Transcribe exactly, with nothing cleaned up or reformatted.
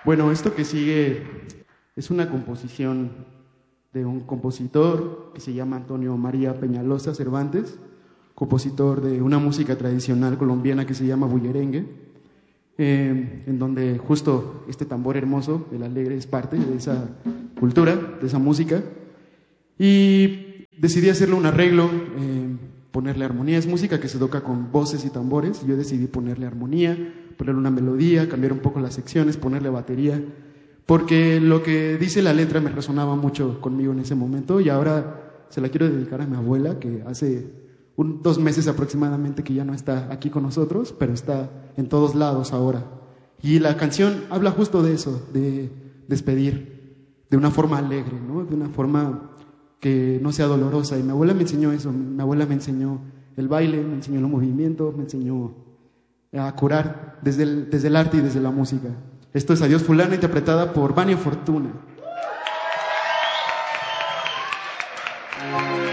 Bueno, esto que sigue es una composición de un compositor que se llama Antonio María Peñalosa Cervantes, compositor de una música tradicional colombiana que se llama bullerengue, eh, en donde justo este tambor hermoso, el alegre, es parte de esa cultura, de esa música, y decidí hacerle un arreglo, eh, ponerle armonía. Es música que se toca con voces y tambores, y yo decidí ponerle armonía, ponerle una melodía, cambiar un poco las secciones, ponerle batería, porque lo que dice la letra me resonaba mucho conmigo en ese momento, y ahora se la quiero dedicar a mi abuela, que hace un, dos meses aproximadamente que ya no está aquí con nosotros, pero está en todos lados ahora. Y la canción habla justo de eso, de despedir de una forma alegre, ¿no? De una forma que no sea dolorosa. Y mi abuela me enseñó eso, mi abuela me enseñó el baile, me enseñó el movimiento, me enseñó a curar desde el, desde el arte y desde la música. Esto es Adiós Fulana, interpretada por Vania Fortuna.